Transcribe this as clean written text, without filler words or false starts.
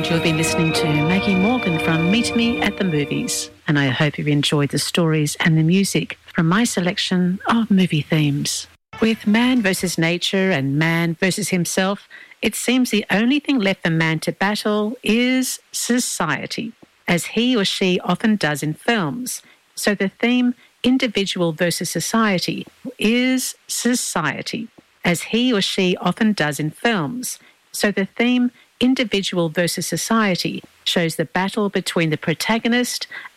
You've been listening to Maggie Morgan from Meet Me at the Movies, and I hope you've enjoyed the stories and the music from my selection of movie themes. With man versus nature and man versus himself, it seems the only thing left for man to battle is society, as he or she often does in films. So the theme, individual versus society, is society, as he or she often does in films. So the theme, individual versus society, shows the battle between the protagonist